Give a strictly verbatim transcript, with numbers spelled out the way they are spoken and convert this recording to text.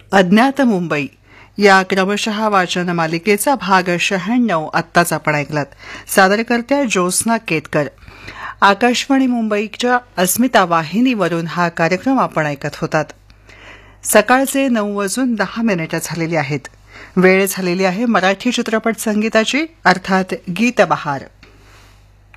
अज्ञात मुंबई या क्रमशः वाचन मालिकेचा भाग शहाण्णव आत्ताच आपण ऐकलात. सादरकर्त्या ज्योत्स्ना केतकर. आकाशवाणी मुंबईच्या अस्मिता वाहिनीवरून हा कार्यक्रम आपण ऐकत होतात. सकाळचे नऊ वाजून दहा मिनिटं झालेली आहेत. वेळ झालेली आहे मराठी चित्रपट संगीताची, अर्थात गीतबहार.